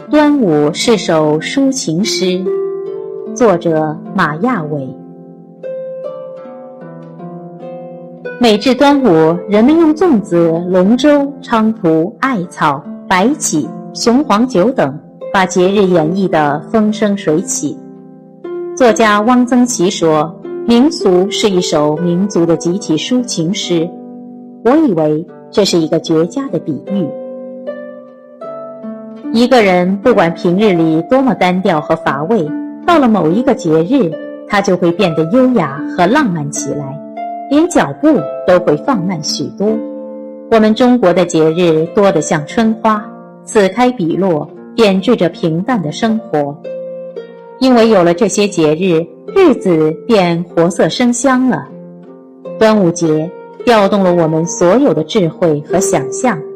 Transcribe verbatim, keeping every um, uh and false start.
端午是首抒情诗，作者马亚伟。每至端午，人们用粽子、龙舟、菖蒲、艾草、白起、雄黄酒等，把节日演绎得风生水起。作家汪曾祺说，民俗是一首民族的集体抒情诗。我以为这是一个绝佳的比喻。一个人不管平日里多么单调和乏味，到了某一个节日，他就会变得优雅和浪漫起来，连脚步都会放慢许多。我们中国的节日多得像春花，此开彼落，点缀着平淡的生活。因为有了这些节日，日子便活色生香了。端午节调动了我们所有的智慧和想象，